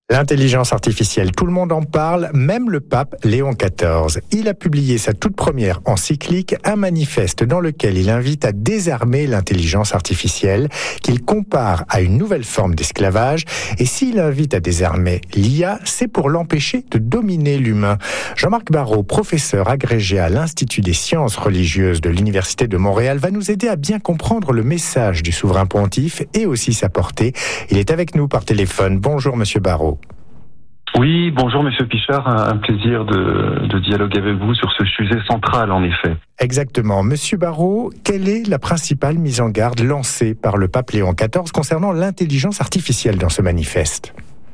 L'intelligence artificielle, tout le monde en parle, même le pape Léon XIV. Il a publié sa toute première encyclique, un manifeste dans lequel il invite à désarmer l'intelligence artificielle, qu'il compare à une nouvelle forme d'esclavage. Et s'il invite à désarmer l'IA, c'est pour l'empêcher de dominer l'humain. Jean-Marc Barrault, professeur agrégé à l'Institut des sciences religieuses de l'Université de Montréal, va nous aider à bien comprendre le message du souverain pontife et aussi sa portée. Il est avec nous par téléphone. Bonjour Monsieur Barrault. Oui, bonjour Monsieur Pichard, un plaisir de dialoguer avec vous sur ce sujet central en effet. Exactement. Monsieur Barrault, quelle est la principale mise en garde lancée par le pape Léon XIV concernant l'intelligence artificielle dans ce manifeste ?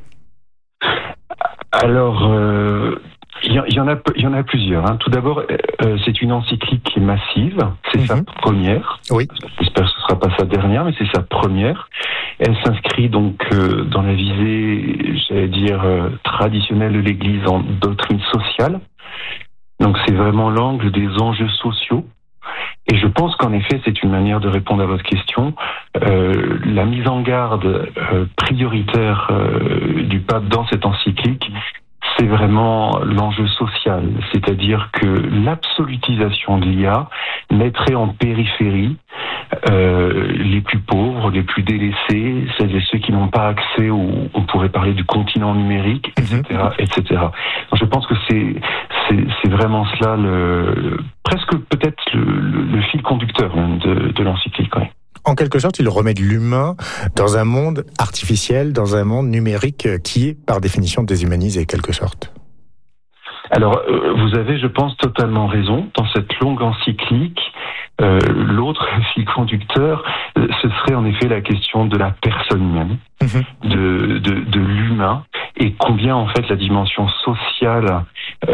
Alors, il y en a plusieurs. Tout d'abord, c'est une encyclique qui est massive, c'est sa première. Oui. J'espère que ce ne sera pas sa dernière, mais c'est sa première. Elle s'inscrit donc dans la visée, j'allais dire, traditionnelle de l'Église en doctrine sociale. Donc c'est vraiment l'angle des enjeux sociaux. Et je pense qu'en effet, c'est une manière de répondre à votre question. La mise en garde prioritaire du pape dans cette encyclique, c'est vraiment l'enjeu social. C'est-à-dire que l'absolutisation de l'IA mettrait en périphérie les plus pauvres, les plus délaissés, celles et ceux qui n'ont pas accès on pourrait parler du continent numérique, etc., etc. Donc je pense que c'est vraiment cela presque peut-être le fil conducteur même de l'encyclique. Ouais. En quelque sorte, il remet de l'humain dans un monde artificiel, dans un monde numérique qui est par définition déshumanisé, quelque sorte. Alors, vous avez, je pense, totalement raison. Dans cette longue encyclique, l'autre fil conducteur, ce serait en effet la question de la personne humaine, de l'humain, et combien en fait la dimension sociale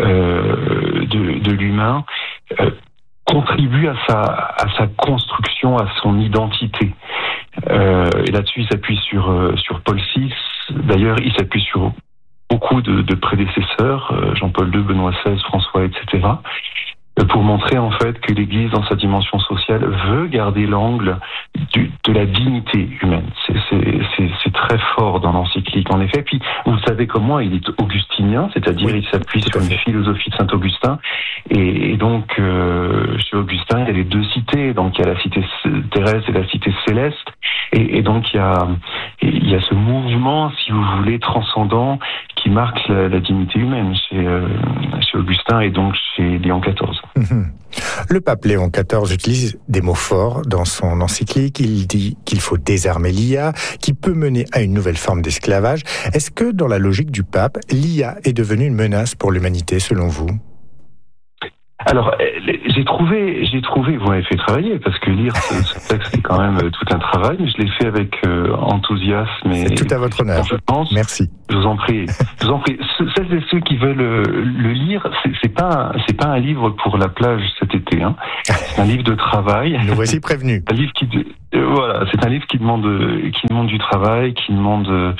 de l'humain contribue à sa construction, à son identité. Et là-dessus, il s'appuie sur Paul VI. D'ailleurs, il s'appuie sur beaucoup de prédécesseurs, Jean-Paul II, Benoît XVI, François, etc., pour montrer en fait que l'Église, dans sa dimension sociale, veut garder l'angle de la dignité humaine. C'est très fort dans l'encyclique, en effet. Puis, vous le savez comme moi, il est augustinien, c'est-à-dire il s'appuie sur une philosophie de saint Augustin. Et donc, chez Augustin, il y a les deux cités. Donc, il y a la cité terrestre et la cité céleste. Et donc, il y a ce mouvement, si vous voulez, transcendant, qui marque la dignité humaine chez Augustin et donc chez Léon XIV. Le pape Léon XIV utilise des mots forts dans son encyclique. Il dit qu'il faut désarmer l'IA, qui peut mener à une nouvelle forme d'esclavage. Est-ce que, dans la logique du pape, l'IA est devenue une menace pour l'humanité, selon vous ? Alors, j'ai trouvé, vous m'avez fait travailler, parce que lire ce texte, c'est quand même tout un travail, mais je l'ai fait avec enthousiasme et... C'est tout à votre honneur. Je pense. Merci. Je vous en prie. Celles et ceux qui veulent le lire, c'est pas un livre pour la plage cet été, hein. C'est un livre de travail. Nous voici prévenus. Un livre voilà, c'est un livre qui demande du travail, qui demande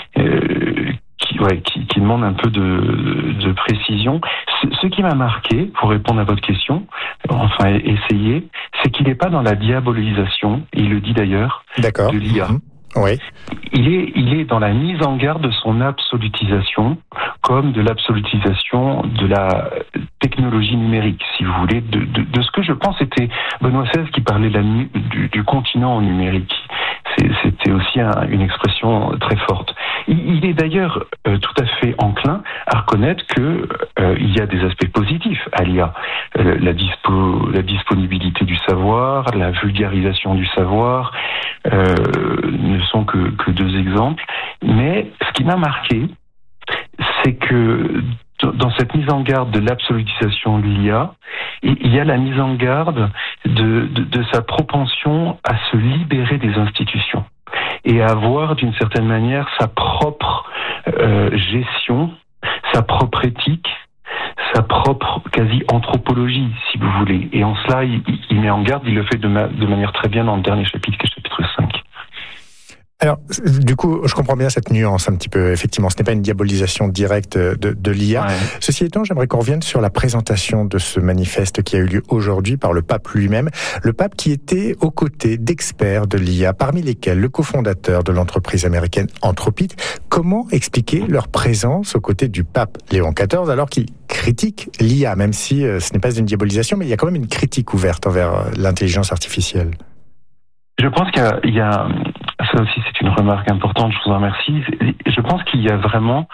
qui demande un peu de précision. Ce qui m'a marqué, pour répondre à votre question, enfin essayer, c'est qu'il n'est pas dans la diabolisation, il le dit d'ailleurs, de l'IA. Oui. Il est dans la mise en garde de son absolutisation, comme de l'absolutisation de la technologie numérique, si vous voulez, de ce que je pense était Benoît XVI qui parlait du continent numérique. C'était aussi une expression très forte. Il est d'ailleurs tout à fait enclin à reconnaître que il y a des aspects positifs à l'IA. La disponibilité du savoir, la vulgarisation du savoir ne sont que deux exemples. Mais ce qui m'a marqué, c'est que dans cette mise en garde de l'absolutisation de l'IA, il y a la mise en garde de sa propension à se libérer des institutions et à avoir d'une certaine manière sa propre gestion, sa propre éthique, sa propre quasi-anthropologie, si vous voulez. Et en cela, il met en garde, il le fait de manière très bien dans le dernier chapitre, qui est le chapitre 5. Alors, du coup, je comprends bien cette nuance un petit peu. Effectivement, ce n'est pas une diabolisation directe de l'IA. Ouais. Ceci étant, j'aimerais qu'on revienne sur la présentation de ce manifeste qui a eu lieu aujourd'hui par le pape lui-même. Le pape qui était aux côtés d'experts de l'IA, parmi lesquels le cofondateur de l'entreprise américaine Anthropic. Comment expliquer leur présence aux côtés du pape Léon XIV alors qu'il critique l'IA, même si ce n'est pas une diabolisation, mais il y a quand même une critique ouverte envers l'intelligence artificielle? Je pense qu'il y a, ça aussi c'est une remarque importante, je vous en remercie, je pense qu'il y a vraiment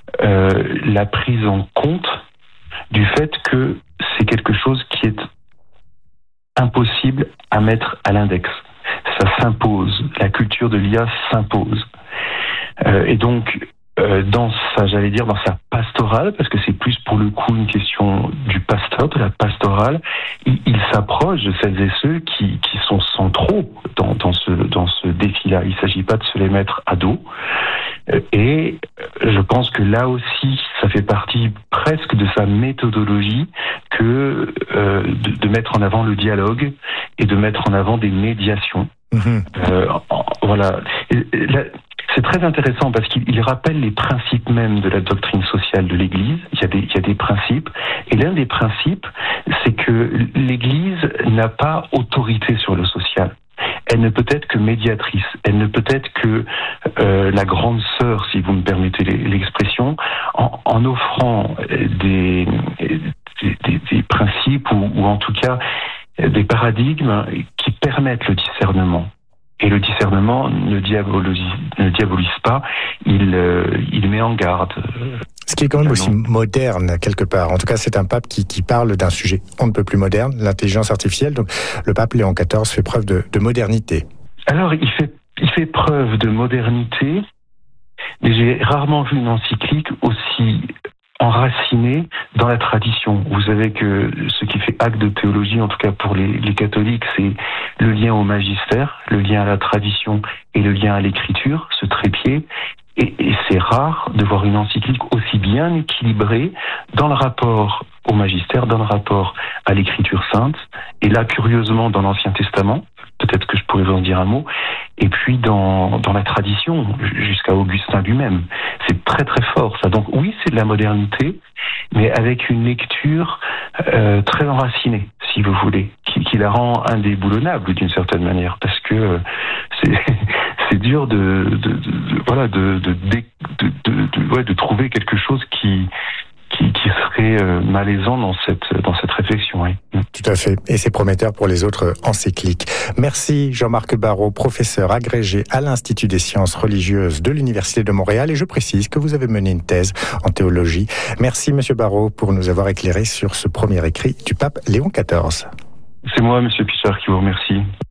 la prise en compte du fait que c'est quelque chose qui est impossible à mettre à l'index. Ça s'impose, la culture de l'IA s'impose. Et donc, dans sa pastorale, parce que c'est plus pour le coup une question du pasteur, de la pastorale, il s'approche de celles et ceux qui sont centraux dans ce défi-là. Il ne s'agit pas de se les mettre à dos. Et je pense que là aussi, ça fait partie presque de sa méthodologie que de mettre en avant le dialogue et de mettre en avant des médiations. Voilà. C'est très intéressant parce qu'il rappelle les principes même de la doctrine sociale de l'Église. Il y a des principes. Et l'un des principes, c'est que l'Église n'a pas autorité sur le social. Elle ne peut être que médiatrice. Elle ne peut être que la grande sœur, si vous me permettez l'expression, en offrant des principes ou en tout cas des paradigmes qui permettent le discernement. Et le discernement ne diabolise pas, il met en garde. Ce qui est quand même aussi moderne, quelque part. En tout cas, c'est un pape qui parle d'un sujet on ne peut plus moderne, l'intelligence artificielle. Donc, le pape Léon XIV fait preuve de modernité. Alors, il fait preuve de modernité, mais j'ai rarement vu une encyclique aussi enraciné dans la tradition. Vous savez que ce qui fait acte de théologie, en tout cas pour les catholiques, c'est le lien au magistère, le lien à la tradition et le lien à l'écriture, ce trépied. Et c'est rare de voir une encyclique aussi bien équilibrée dans le rapport au magistère, dans le rapport à l'écriture sainte, et là, curieusement, dans l'Ancien Testament, peut-être que je pourrais vous en dire un mot, et puis dans la tradition, jusqu'à Augustin lui-même. C'est très très fort, ça. Donc oui, c'est de la modernité, mais avec une lecture très enracinée, si vous voulez, qui la rend indéboulonnable d'une certaine manière, parce que c'est dur de trouver quelque chose qui serait malaisant dans cette réflexion. Oui. Tout à fait. Et c'est prometteur pour les autres encycliques. Merci Jean-Marc Barrault, professeur agrégé à l'Institut des sciences religieuses de l'Université de Montréal. Et je précise que vous avez mené une thèse en théologie. Merci Monsieur Barrault pour nous avoir éclairé sur ce premier écrit du pape Léon XIV. C'est moi, Monsieur Pichard, qui vous remercie.